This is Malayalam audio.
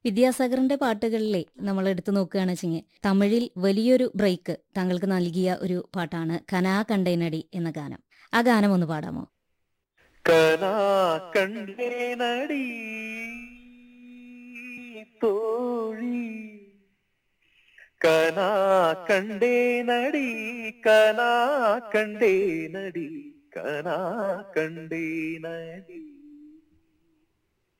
വിദ്യാസാഗറിന്റെ പാട്ടുകളിലെ നമ്മൾ എടുത്തു നോക്കുകയാണ് വെച്ചെങ്കിൽ തമിഴിൽ വലിയൊരു ബ്രേക്ക് താങ്കൾക്ക് നൽകിയ ഒരു പാട്ടാണ് കനാ കണ്ടേനടി എന്ന ഗാനം. ആ ഗാനം ഒന്ന് പാടാമോ? കനാ കണ്ടേനടി തോഴി, കനാ കണ്ടേനടി, കനാ കണ്ടേനടി, കനാ കണ്ടേനടി.